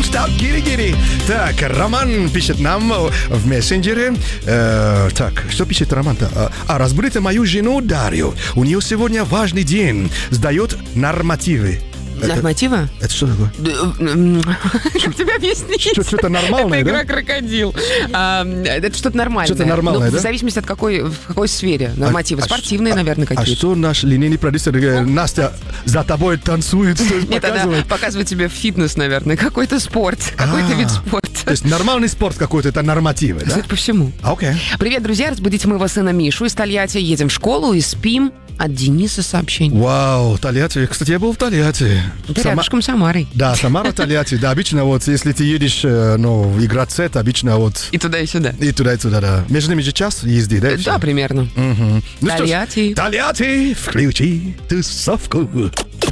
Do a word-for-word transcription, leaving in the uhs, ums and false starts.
штаб Гири-Гири. Так, Роман пишет нам в мессенджере. Э, так, что пишет Роман-то? А, а, разбудите мою жену Дарью. У нее сегодня важный день. Сдает нормативы. Норматива? Это, это что такое? Как тебе объяснить? Что-то нормальное, это игра да? крокодил. А, это что-то нормальное. Что-то нормальное, ну, да? В зависимости от какой, в какой сфере нормативы. А- а Спортивные, ш- наверное, А какие-то. что наш линейный продюсер э, Настя за тобой танцует, что Нет, она показывает? показывает тебе фитнес, наверное, какой-то спорт, какой-то А, вид спорта. То есть нормальный спорт какой-то, это нормативы, да? Судя по всему. Окей. Привет, друзья, разбудите моего сына Мишу из Тольятти. Едем в школу и спим. От Дениса сообщение. Вау, Тольятти. Кстати, я был в Тольятти. Это Сама- рядышком с Самарой. Да, Самара, Тольятти. Да, обычно вот, если ты едешь, э, ну, играть сет, обычно вот И туда, и сюда. и туда, и туда, да. Между ними же час езды, да? и всё? Да, примерно. Мгм. Ну что ж, Тольятти. Тольятти, включи тусовку.